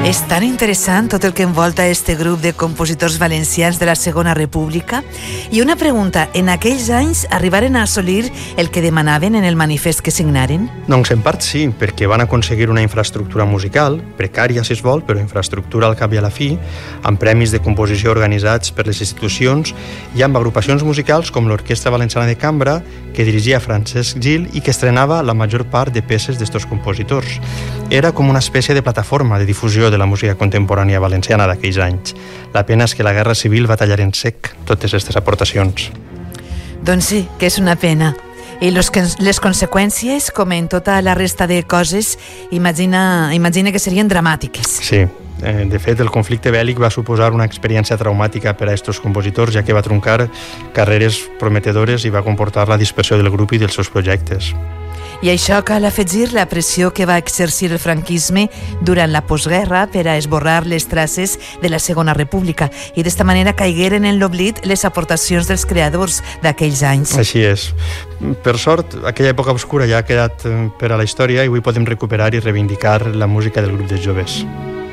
És tan interessant tot el que envolta este grup de compositors valencians de la Segona República. I una pregunta, en aquells anys arribaren a assolir el que demanaven en el manifest que signaren? Doncs en part sí, perquè van aconseguir una infraestructura musical, precària si es vol, però infraestructura al cap i a la fi, amb premis de composició organitzats per les institucions i amb agrupacions musicals com l'Orquestra Valenciana de Cambra, que dirigia Francesc Gil i que estrenava la major part de peces d'estos compositors. Era com una espècie de plataforma de difusió de la música contemporània valenciana d'aquells anys. La pena és que la Guerra Civil va tallar en sec totes aquestes aportacions. Doncs sí, que és una pena. I les conseqüències, com en tota la resta de coses, imagina que serien dramàtiques. Sí. De fet, el conflicte bèl·lic va suposar una experiència traumàtica per a estos compositors, ja que va truncar carreres prometedores i va comportar la dispersió del grup i dels seus projectes. I això cal afegir la pressió que va exercir el franquisme durant la postguerra per a esborrar les traces de la Segona República i d'esta manera caigueren en l'oblit les aportacions dels creadors d'aquells anys. Així és. Per sort, aquella època obscura ja ha quedat per a la història i avui podem recuperar i reivindicar la música del grup de joves.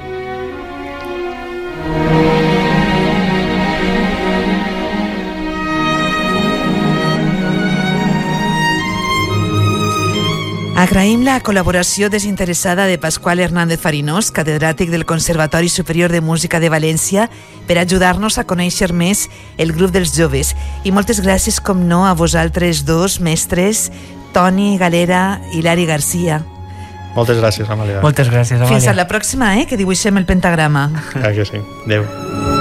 Agraïm la col·laboració desinteressada de Pasqual Hernández Farinós, catedràtic del Conservatori Superior de Música de València, per ajudar-nos a conèixer més el grup dels joves. I moltes gràcies, com no, a vosaltres dos mestres, Toni Galera i Hilari Garcia. Moltes gràcies, Amàlia. Moltes gràcies, Amàlia. Fins a la pròxima, que dibuixem el pentagrama. Que sí. Adéu.